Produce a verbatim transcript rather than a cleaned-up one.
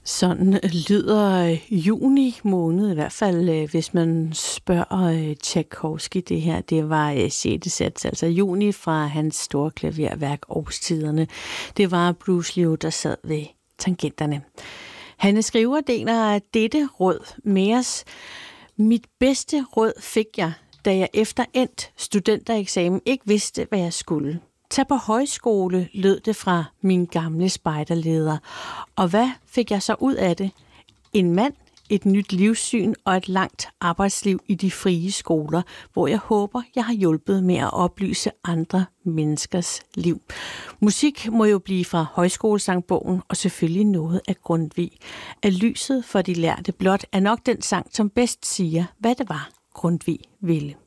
Sådan lyder juni måned, i hvert fald hvis man spørger Tchaikovsky. Det her, det var sjette sats, altså juni fra hans store klaverværk Årstiderne. Det var Bruce Liu, der sad ved tangenterne. Han skriver, deler dette råd med os. Mit bedste råd fik jeg, da jeg efter endt studentereksamen ikke vidste, hvad jeg skulle. Tag på højskole, lød det fra min gamle spejderleder. Og hvad fik jeg så ud af det? En mand, et nyt livssyn og et langt arbejdsliv i de frie skoler, hvor jeg håber, jeg har hjulpet med at oplyse andre menneskers liv. Musik må jo blive fra højskolesangbogen og selvfølgelig noget af Grundtvig. Af lyset for de lærte blot er nok den sang, som bedst siger, hvad det var, Grundtvig ville.